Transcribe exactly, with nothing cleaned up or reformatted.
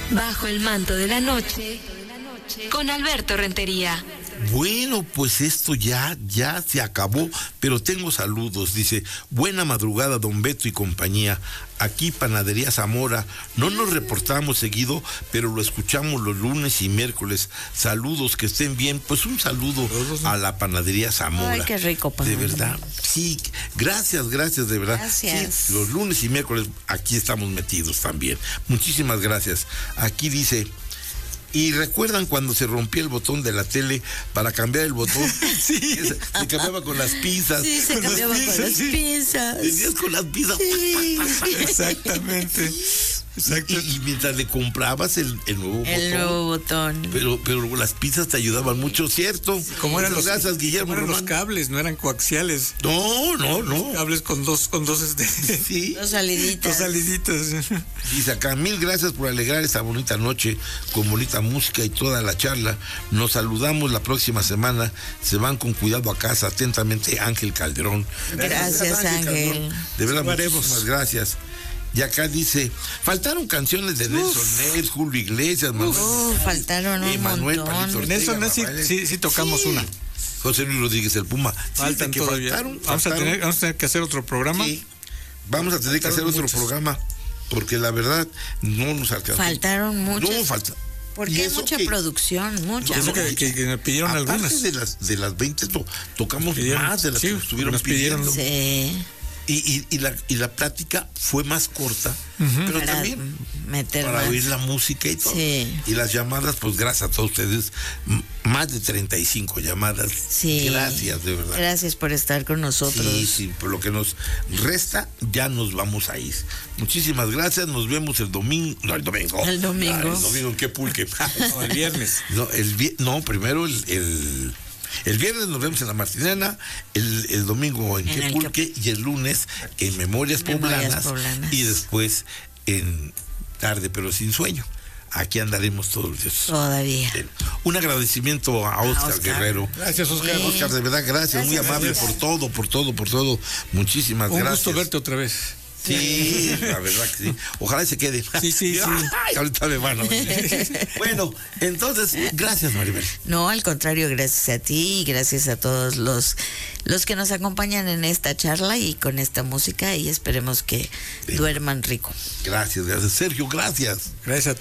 Bajo el manto de la noche, con Alberto Rentería. Bueno, pues esto ya, ya se acabó, pero tengo saludos. Dice, buena madrugada, don Beto y compañía. Aquí Panadería Zamora. No nos reportamos seguido, pero lo escuchamos los lunes y miércoles. Saludos, que estén bien. Pues un saludo a la Panadería Zamora. Ay, qué rico pan. De verdad, sí. Gracias, gracias, de verdad. Gracias. Sí, los lunes y miércoles aquí estamos metidos también. Muchísimas gracias. Aquí dice... ¿Y recuerdan cuando se rompía el botón de la tele para cambiar el botón? Sí. Se, se cambiaba con las pinzas. Sí, se con cambiaba las pinzas, con las sí. pinzas. Venías con las pinzas. Sí. Exactamente. Exacto. Y, y mientras le comprabas el, el nuevo El botón. nuevo botón. Pero, pero las pinzas te ayudaban mucho, ¿cierto? Como eran los, Gracias, Guillermo como eran los Román. cables, no eran coaxiales. No, no, no. Cables con dos, con dos este. Sí. Dos saliditas. Dos saliditas. Dice acá, mil gracias por alegrar esta bonita noche con bonita música y toda la charla. Nos saludamos la próxima semana. Se van con cuidado a casa. Atentamente, Ángel Calderón. Gracias, Ángel. Calderón. De verdad, Haremos. muchísimas gracias. Y acá dice, faltaron canciones de Nelson Ned, Julio Iglesias, Manuel, Uh, faltaron un Manuel montón. Palito Ortega, En eso no, sí, Rafael. sí, sí tocamos Sí. una. José Luis Rodríguez el Puma. Sí, Faltan que todavía. faltaron, vamos, faltaron. A tener, vamos a tener que hacer otro programa. Sí. Vamos a tener que hacer Faltaron otro muchas. programa, porque la verdad no nos alcanzó. Faltaron muchas. No, falta. Porque Y hay eso mucha que- producción, mucha. Eso que, que- que me pidieron Aparte algunas. de las de las veinte to- tocamos Pidieron, más de las sí, que nos estuvieron nos pidieron. pidiendo. Sí. Y, y, y, la, y la plática fue más corta, pero Para también meter para más. oír la música y todo. Sí. Y las llamadas, pues gracias a todos ustedes, m- más de treinta y cinco llamadas. Sí. Gracias, de verdad. Gracias por estar con nosotros. Sí, sí, por lo que nos resta, ya nos vamos a ir. Muchísimas gracias, nos vemos el domingo. No, el domingo. El domingo. Ah, el domingo, ¿en qué pulque? No, el viernes. No, el vi- no primero el, el, el viernes nos vemos en la Martinena, el, el domingo en En el Quepulque y el lunes en Memorias, Memorias Poblanas, Poblanas. y después en Tarde pero sin sueño. Aquí andaremos todos los días. Todavía. Bien. Un agradecimiento a Oscar, Oscar. Guerrero. Gracias, Oscar. Sí. Oscar, de verdad, gracias, muy Gracias. amable por todo, por todo, por todo. Muchísimas Un gracias. gusto verte otra vez. Sí, la verdad que sí. Ojalá y se quede. Sí, sí, sí. Ay, ahorita me van a ver. Bueno, entonces, gracias, Maribel. No, al contrario, gracias a ti y gracias a todos los, los que nos acompañan en esta charla y con esta música y esperemos que Sí. duerman rico. Gracias, gracias. Sergio, gracias. Gracias a